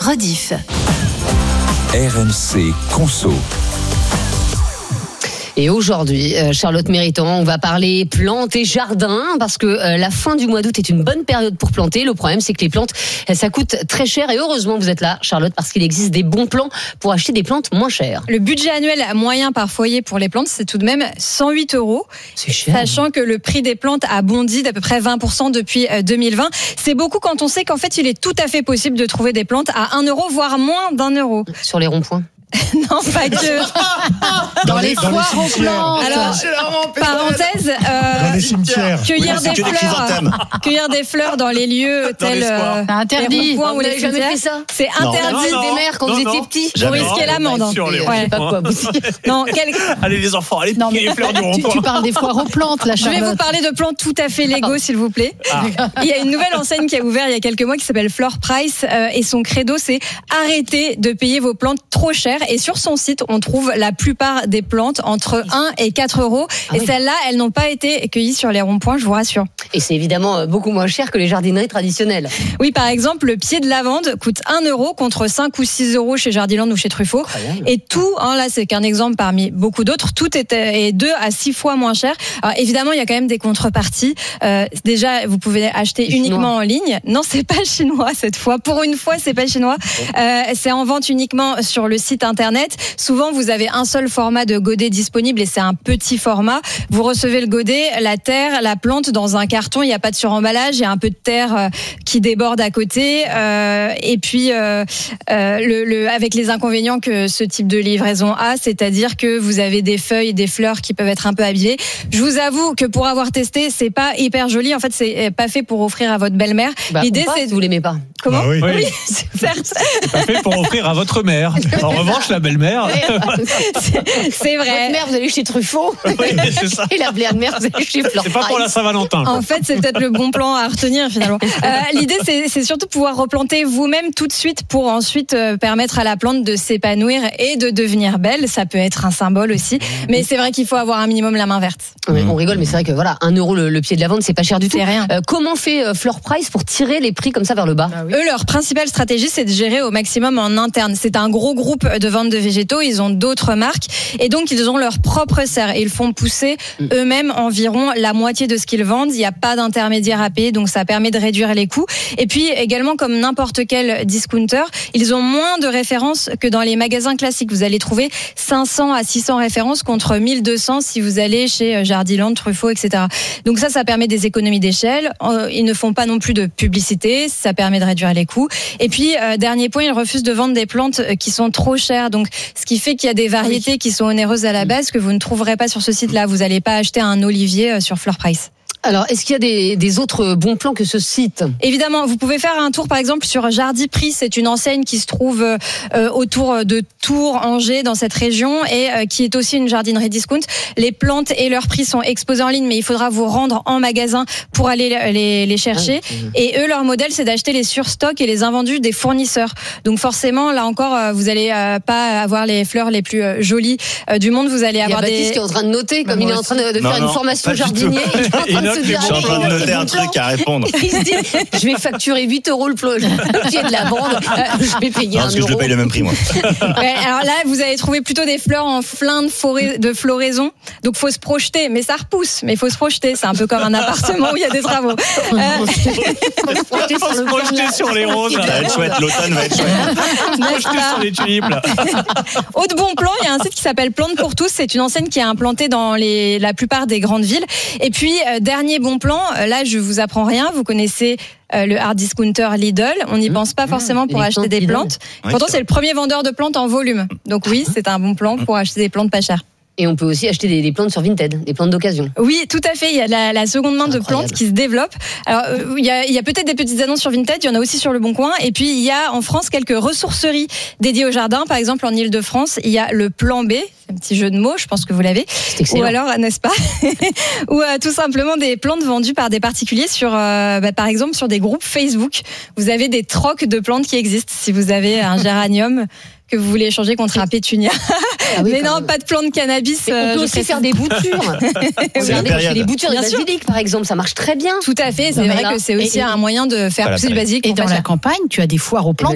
rediff. RMC Conso. Et aujourd'hui, Charlotte Méritant, on va parler plantes et jardins parce que la fin du mois d'août est une bonne période pour planter. Le problème, c'est que les plantes, ça coûte très cher. Et heureusement, vous êtes là, Charlotte, parce qu'il existe des bons plans pour acheter des plantes moins chères. Le budget annuel moyen par foyer pour les plantes, c'est tout de même 108 €. C'est cher. Sachant que le prix des plantes a bondi d'à peu près 20% depuis 2020. C'est beaucoup quand on sait qu'en fait, il est tout à fait possible de trouver des plantes à 1 €, voire moins d'1 €. Sur les ronds-points. Non, pas que. Dans les foires aux plantes. Alors, parenthèse, dans les cimetières. cueillir des fleurs dans les lieux tels C'est interdit. les ronds-points ou Vous les n'avez jamais cimetières. fait ça? C'est interdit. Des mères quand vous étiez petits. Vous risquez l'amende. Je sais pas quoi vous dire. Non, Allez les enfants, allez Non, mais piquer les fleurs du rond-point. tu parles des foires aux plantes, là, je vais vous Charlotte. parler de plantes tout à fait légaux, s'il vous plaît. Il y a une nouvelle enseigne qui a ouvert il y a quelques mois qui s'appelle Floor Price et son credo, c'est arrêter de payer vos plantes trop cher. Et sur son site, on trouve la plupart des plantes entre 1 et 4 €. Et celles-là, elles n'ont pas été cueillies sur les ronds-points, je vous rassure. Et c'est évidemment beaucoup moins cher que les jardineries traditionnelles. Oui, par exemple, le pied de lavande coûte 1 € contre 5 ou 6 € chez Jardiland ou chez Truffaut. Et tout, là, c'est qu'un exemple parmi beaucoup d'autres, tout est 2 à 6 fois moins cher. Alors, évidemment, il y a quand même des contreparties. Déjà, vous pouvez acheter uniquement en ligne. Non, c'est pas chinois cette fois. Pour une fois, c'est pas chinois. C'est en vente uniquement sur le site internet. Souvent, vous avez un seul format de godet disponible et c'est un petit format. Vous recevez le godet, la terre, la plante dans un carton. Il n'y a pas de suremballage. Il y a un peu de terre qui déborde à côté. Et puis, avec les inconvénients que ce type de livraison a, c'est-à-dire que vous avez des feuilles et des fleurs qui peuvent être un peu abîmées. Je vous avoue que pour avoir testé, c'est pas hyper joli. En fait, c'est pas fait pour offrir à votre belle-mère. L'idée, c'est vous l'aimez pas. Comment? Bah oui. Certes. C'est pas fait pour offrir à votre mère. En revanche, la belle-mère. C'est vrai. Votre mère, vous allez chez Truffaut. Oui, c'est ça. Et la mère, vous allez chez Fleur. C'est pas pour la Saint-Valentin. En fait, c'est peut-être le bon plan à retenir finalement. L'idée, c'est surtout pouvoir replanter vous-même tout de suite pour ensuite permettre à la plante de s'épanouir et de devenir belle. Ça peut être un symbole aussi. Mais c'est vrai qu'il faut avoir un minimum la main verte. Oui, on rigole, mais c'est vrai que voilà, 1 € le pied de lavande, c'est pas cher du tout. C'est rien. Comment fait Floor Price pour tirer les prix comme ça vers le bas? Eux, leur principale stratégie, c'est de gérer au maximum en interne. C'est un gros groupe de vente de végétaux. Ils ont d'autres marques et donc ils ont leur propre serre et ils font pousser eux-mêmes environ la moitié de ce qu'ils vendent. Il n'y a pas d'intermédiaire à payer, donc ça permet de réduire les coûts. Et puis également, comme n'importe quel discounter, ils ont moins de références que dans les magasins classiques. Vous allez trouver 500 à 600 références contre 1200 si vous allez chez Jardiland, Truffaut, etc. Donc ça permet des économies d'échelle. Ils ne font pas non plus de publicité, ça permet de réduire les coûts. Et puis, dernier point, ils refusent de vendre des plantes qui sont trop chères. Donc, ce qui fait qu'il y a des variétés qui sont onéreuses à la base que vous ne trouverez pas sur ce site-là. Vous n'allez pas acheter un olivier sur Floor Price. Alors, est-ce qu'il y a des autres bons plans que ce site? Évidemment, vous pouvez faire un tour par exemple sur Jardiprix. C'est une enseigne qui se trouve autour de Tours, Angers, dans cette région et qui est aussi une jardinerie discount. Les plantes et leurs prix sont exposés en ligne, mais il faudra vous rendre en magasin pour aller les chercher. Et eux, leur modèle, c'est d'acheter les surstocks et les invendus des fournisseurs. Donc forcément, là encore, vous n'allez pas avoir les fleurs les plus jolies du monde. Vous allez avoir Baptiste qui est en train de noter, comme il est en train de faire une formation jardinier. Je suis en train de noter un truc à répondre. Il se dit, je vais facturer 8 € le pied de lavande, je vais payer 1 €. Parce que je le paye le même prix, moi. Ouais, alors là, vous allez trouver plutôt des fleurs en plein de floraison. Donc, faut se projeter. Mais ça repousse. Mais il faut se projeter. C'est un peu comme un appartement où il y a des travaux. Faut se projeter sur les roses. Ça va être chouette. L'automne va être chouette. Projeter sur les tulipes, là. Autre bon plan, il y a un site qui s'appelle Plantes pour tous. C'est une enseigne qui est implantée dans la plupart des grandes villes. Et puis, dernier bon plan, là, je vous apprends rien. Vous connaissez le hard discounter Lidl. On n'y pense pas forcément pour acheter des plantes. Pourtant, c'est le premier vendeur de plantes en volume. Donc oui, c'est un bon plan pour acheter des plantes pas chères. Et on peut aussi acheter des plantes sur Vinted, des plantes d'occasion. Oui, tout à fait. Il y a la seconde main de plantes qui se développe. Alors, il y a peut-être des petites annonces sur Vinted. Il y en a aussi sur Le Bon Coin. Et puis, il y a en France quelques ressourceries dédiées au jardin. Par exemple, en Île-de-France, il y a le Plan B. Un petit jeu de mots, je pense que vous l'avez. Ou alors, n'est-ce pas? Ou tout simplement des plantes vendues par des particuliers sur, par exemple, sur des groupes Facebook. Vous avez des trocs de plantes qui existent. Si vous avez un géranium que vous voulez échanger contre un pétunia. Ah oui, mais non, pas de plante de cannabis. On peut aussi faire des boutures. Regardez, les boutures de basilic, par exemple, ça marche très bien. Tout à fait. C'est vrai que c'est aussi un moyen de faire pousser du basilic. Et dans la campagne, tu as des foires aux plantes